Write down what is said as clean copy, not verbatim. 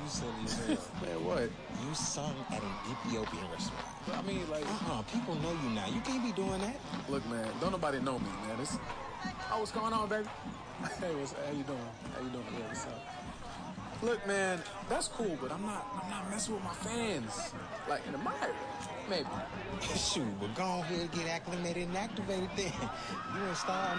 silly as hell. Man, what? You sung at an Ethiopian restaurant. I mean, like... people know you now. You can't be doing that. Look, man, don't nobody know me, man. Oh, what's going on, baby? Hey, how you doing? How you doing? Yeah, what's up? Look, man, that's cool, but I'm not messing with my fans. Like, in America, maybe. Shoot, but go ahead and get acclimated and activated then. You a star